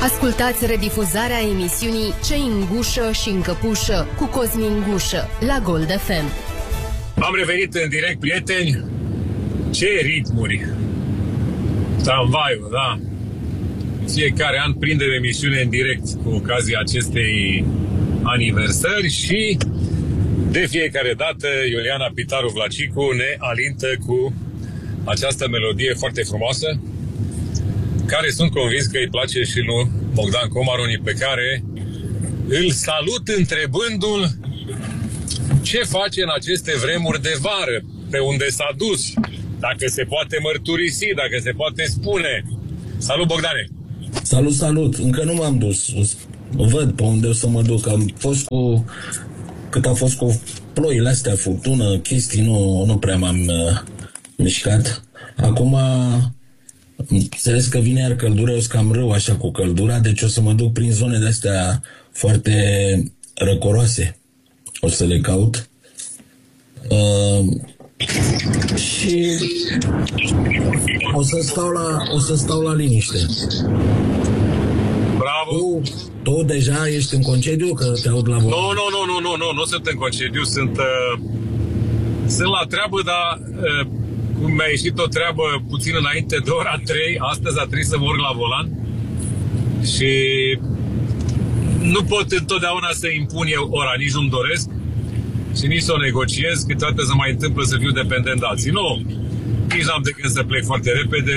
Ascultați redifuzarea emisiunii Cei în gușă și în căpușă cu Cosmin Gușă la Gold FM. Am revenit în direct, prieteni. Ce ritmuri! Tramvaiul, da. Fiecare an prindem emisiune în direct cu ocazia acestei aniversări și de fiecare dată Iuliana Pitaru Vlacicu ne alintă cu această melodie foarte frumoasă, care sunt convins că îi place și lui Bogdan Comaroni, pe care îl salut întrebându-l ce face în aceste vremuri de vară, pe unde s-a dus, dacă se poate mărturisi, dacă se poate spune. Salut, Bogdane! Salut, salut! Încă nu m-am dus. Văd pe unde o să mă duc. Am fost cu... Cât a fost cu ploile astea, furtună, chestii, nu prea m-am mișcat. Acum... Înțeles că vine iar căldura, eu sunt cam rău așa cu căldura, deci o să mă duc prin zone de-astea foarte răcoroase. O să le caut. Și o să stau la liniște. Bravo! Tu deja ești în concediu, că te aud la vorbă? Nu sunt în concediu, sunt la treabă, dar... cum mi-a ieșit o treabă puțin înainte de ora 3, astăzi a trebuit să mă urc la volan și nu pot întotdeauna să impun eu ora, nici nu-mi doresc și nici să o negociez, câteodată se mai întâmplă să fiu dependent de alții. Nu, nici n-am de când să plec foarte repede,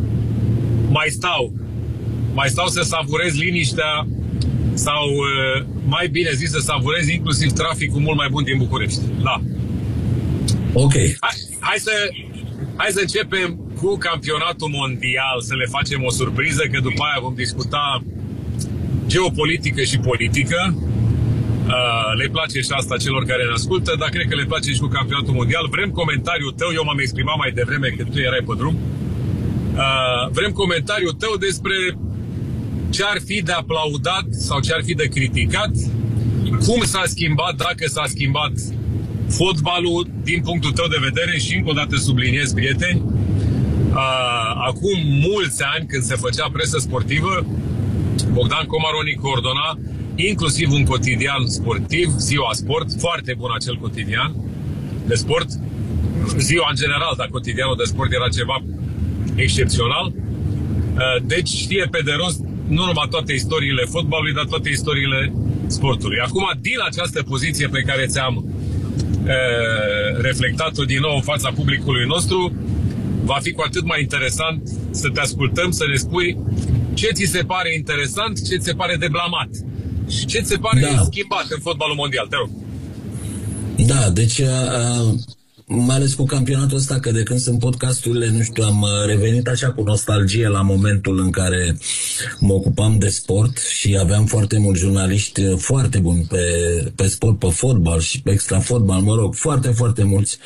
mai stau să savurez liniștea sau, mai bine zis, să savurez inclusiv traficul mult mai bun din București. Da. Ok. Hai să începem cu campionatul mondial, să le facem o surpriză, că după aia vom discuta geopolitică și politică. Le place și asta celor care ne ascultă, dar cred că le place și cu campionatul mondial. Vrem comentariul tău, eu m-am exprimat mai devreme când tu erai pe drum. Vrem comentariul tău despre ce ar fi de aplaudat sau ce ar fi de criticat, cum s-a schimbat, dacă s-a schimbat fotbalul din punctul tău de vedere și încă o dată subliniez, prieteni, acum mulți ani când se făcea presă sportivă, Bogdan Comaroni coordona inclusiv un cotidian sportiv, Ziua Sport, foarte bun acel cotidian de sport, Ziua în general, dar cotidianul de sport era ceva excepțional. Deci știe pe de rost nu numai toate istoriile fotbalului, dar toate istoriile sportului. Acum, din această poziție pe care ți-am reflectat-o din nou în fața publicului nostru, va fi cu atât mai interesant să te ascultăm, să ne spui ce ți se pare interesant, ce ți se pare de blamat și ce ți se pare schimbat în fotbalul mondial. Te rog. Da, deci mai ales cu campionatul ăsta, că de când sunt podcasturile, nu știu, am revenit așa cu nostalgie la momentul în care mă ocupam de sport și aveam foarte mulți jurnaliști foarte buni pe sport, pe fotbal și pe extra fotbal, mă rog, foarte, foarte mulți.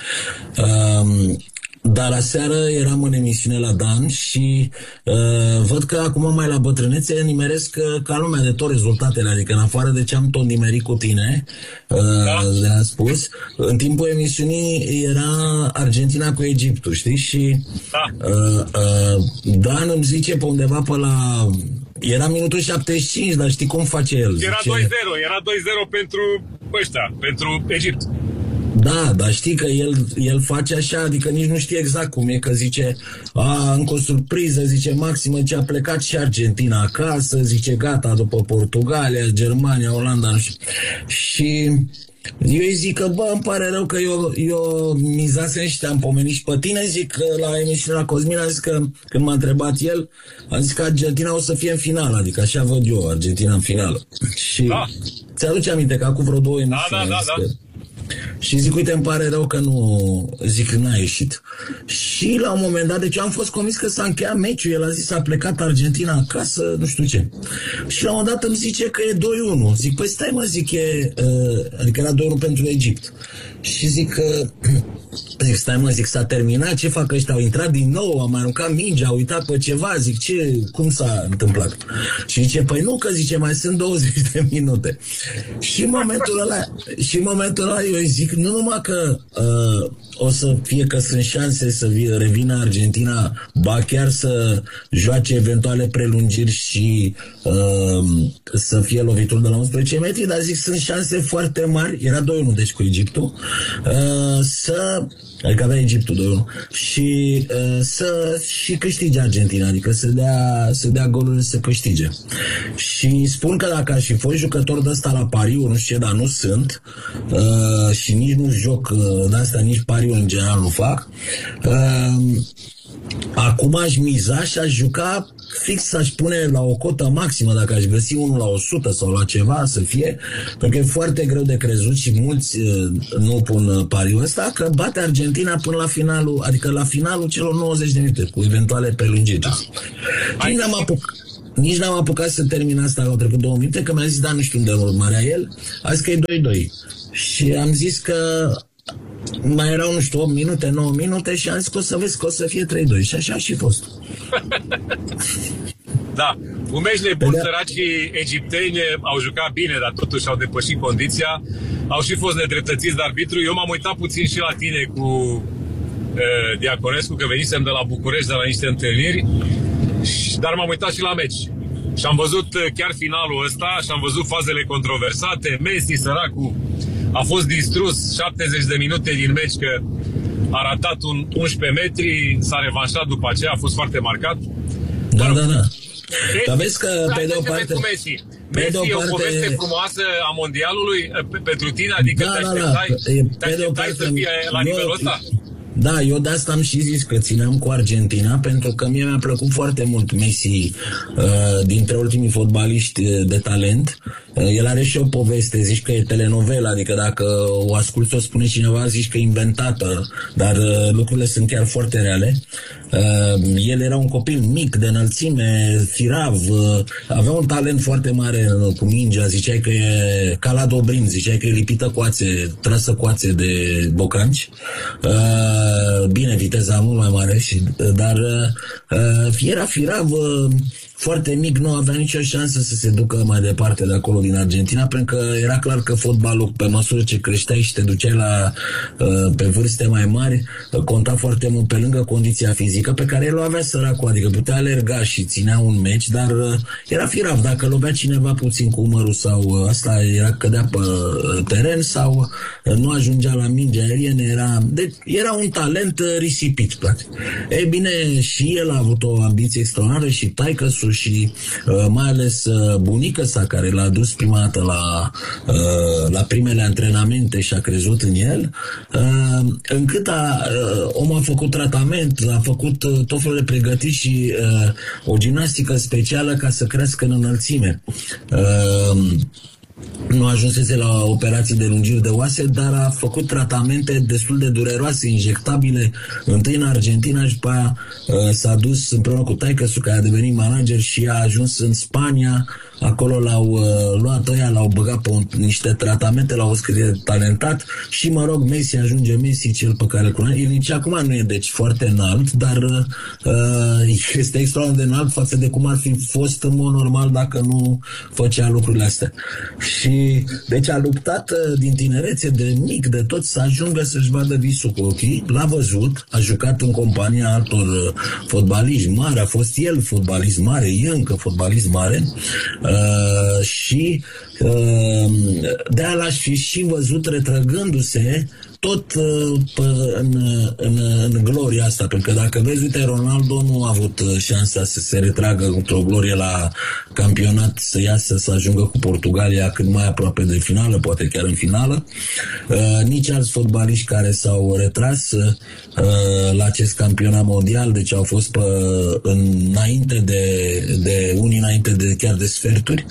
Dar aseară eram în emisiune la Dan și văd că acum mai la bătrânețe nimeresc ca lumea de tot rezultatele, adică în afară de ce am tot nimerit cu tine, le-am spus, în timpul emisiunii era Argentina cu Egiptul, știi? Și Dan îmi zice pe undeva pe la... Era minutul 75, dar știi cum face el? Era 2-0 pentru ăștia, pentru Egipt. Da, dar știi că el face așa, adică nici nu știe exact cum e, că zice, încă o surpriză, zice, maximă ce a plecat și Argentina acasă, zice, gata, după Portugalia, Germania, Olanda, nu știu. Și eu îi zic că, îmi pare rău că eu mizasem și te-am pomenit și pe tine, zic, la emisiunea Cosmin, am zis că, când m-a întrebat el, am zis că Argentina o să fie în finală, adică așa văd eu, Argentina în finală. Și ți-aduce aminte că acum vreo 2 emisiuni. Da. Și zic, uite, îmi pare rău că n-a ieșit. Și la un moment dat, deci eu am fost convins că s-a încheiat meciul, el a zis, a plecat Argentina acasă, nu știu ce. Și la un moment dat îmi zice că e 2-1. Zic, păi stai mă, zic, adică era 2-1 pentru Egipt. Și zic că Zic, stai mă, zic, s-a terminat, ce fac ăștia? Au intrat din nou, am aruncat mingea, au uitat pe ceva, zic, cum s-a întâmplat? Și zice, păi nu, că zice, mai sunt 20 de minute. Și în momentul ăla eu zic, nu numai că o să fie că sunt șanse să revină Argentina, ba chiar să joace eventuale prelungiri și să fie lovituri de la 11 metri, dar zic, sunt șanse foarte mari, era 2-1 deci cu Egiptul, adică avea Egiptul 2-1 și să și câștige Argentina, adică să dea golul să câștige. Și spun că dacă aș fi fost jucător de ăsta la pariuri, nu știu ce, dar nu sunt, și nici nu joc de asta, nici pariuri în general nu fac, acum aș miza și aș juca fix, aș pune la o cotă maximă, dacă aș găsi 1 la 100 sau la ceva să fie, pentru că e foarte greu de crezut și mulți nu pun pariul ăsta, că bate Argentina până la finalul, adică la finalul celor 90 de minute, cu eventuale prelungiri. Da. Nici n-am apucat să termin asta, au trecut 2 minute, că mi-a zis, da, nu știu unde urmărea el, a zis că e 2-2. Și am zis că mai erau, nu știu, 8 minute, 9 minute și am zis că o să vezi că o să fie 3-2 și așa a și fost. Da, umejile buni, săracii egipteni au jucat bine, dar totuși au depășit condiția, au și fost nedreptățiți de arbitru. Eu m-am uitat puțin și la tine cu Diaconescu, că venisem de la București, de la niște întâlniri, dar m-am uitat și la meci. Și am văzut chiar finalul ăsta și am văzut fazele controversate. Messi, săracul, a fost distrus 70 de minute din meci, că a ratat un 11 metri, s-a revanșat după aceea, a fost foarte marcat. Da. Dar vezi că, pe de o parte... Messi e o poveste frumoasă a mondialului pentru tine? Adică te așteptai să fie la nivelul ăsta? Da, eu de asta am și zis că țineam cu Argentina, pentru că mie mi-a plăcut foarte mult Messi, dintre ultimii fotbaliști de talent. El are și o poveste, zici că e telenovela, adică dacă o asculți, o spune cineva, zici că e inventată, dar lucrurile sunt chiar foarte reale. El era un copil mic, de înălțime, firav, avea un talent foarte mare cu mingea, ziceai că e ca la Dobrin, ziceai că e lipită coațe, trasă coațe de bocanci. Bine, viteza mult mai mare, dar era firav, foarte mic, nu avea nicio șansă să se ducă mai departe de acolo din Argentina, pentru că era clar că fotbalul, pe măsură ce creșteai și te duceai pe vârste mai mari, conta foarte mult, pe lângă condiția fizică pe care el o avea săracul, adică putea alerga și ținea un meci, dar era firav, dacă lovea cineva puțin cu umărul sau asta, cădea pe teren sau nu ajungea la mingea aeriană, deci era un talent risipit, practic. Ei bine, și el a avut o ambiție extraordinară și taică-su și mai ales bunica sa, care l-a dus prima dată la primele antrenamente și a crezut în el, încât omul a făcut tratament, a făcut tot felul de pregătiri și o gimnastică specială ca să crească în înălțime. Nu ajunsese la operații de lungiri de oase, dar a făcut tratamente destul de dureroase, injectabile, întâi în Argentina și după aia s-a dus împreună cu taică-su, care a devenit manager, și a ajuns în Spania. Acolo l-au luat ăia, l-au băgat pe niște tratamente, l-au scris de talentat și, mă rog, Messi, cel pe care îl cunoaște. El nici acum nu e, deci, foarte înalt, dar este extraordinar de înalt față de cum ar fi fost în mod normal dacă nu făcea lucrurile astea. Și, deci, a luptat din tinerețe, de mic, de tot, să ajungă să-și vadă visul cu ochii. L-a văzut, a jucat în compania altor fotbaliști mari, a fost el fotbalist mare, e încă fotbalist mare, și de-aia l-aș fi și văzut retrăgându-se tot în gloria asta, pentru că dacă vezi, uite, Ronaldo nu a avut șansa să se retragă într-o glorie la campionat, să iasă, să ajungă cu Portugalia cât mai aproape de finală, poate chiar în finală. Nici alți fotbaliști care s-au retras la acest campionat mondial, deci au fost înainte unii înainte de chiar de sferturi.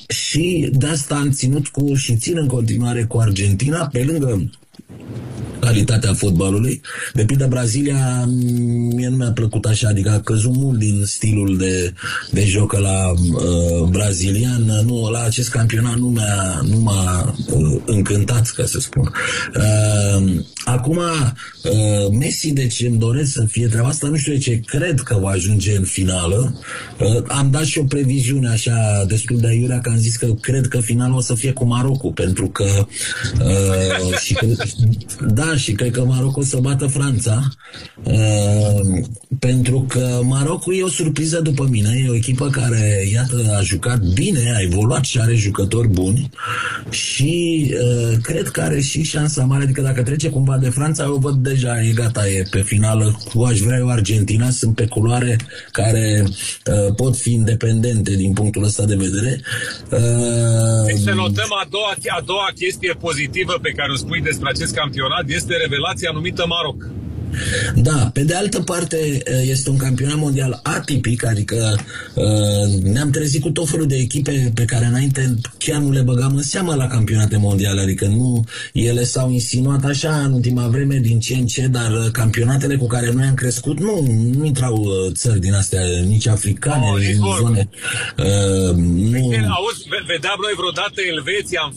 Și de asta am ținut și țin în continuare cu Argentina, pe lângă calitatea fotbalului. De pildă, Brazilia, mie nu mi-a plăcut așa, adică a căzut mult din stilul de joc la brazilian. Nu, la acest campionat nu m-a încântat, ca să spun. Acum, Messi, deci îmi doresc să fie treaba asta, nu știu de ce, cred că va ajunge în finală. Am dat și o previziune așa destul de aiurea, că am zis că cred că finalul o să fie cu Marocul, pentru că și cred că Marocul o să bată Franța, pentru că Marocul e o surpriză după mine, e o echipă care, iată, a jucat bine, a evoluat și are jucători buni și cred că are și șansa mare, adică dacă trece cumva de Franța, eu văd deja, e gata, e pe finală. Aș vrea eu Argentina, sunt pe culoare care pot fi independente din punctul ăsta de vedere. Deci să notăm a doua chestie pozitivă pe care o spui despre acest campionat, este revelația numită Maroc. Da, pe de altă parte este un campionat mondial atipic, adică ne-am trezit cu tot felul de echipe pe care înainte chiar nu le băgam în seamă la campionate mondiale, adică nu, ele s-au insinuat așa în ultima vreme din ce în ce, dar campionatele cu care noi am crescut nu intrau țări din astea, nici africane, nici zone. Auzi, vedeam noi vreodată Elveția în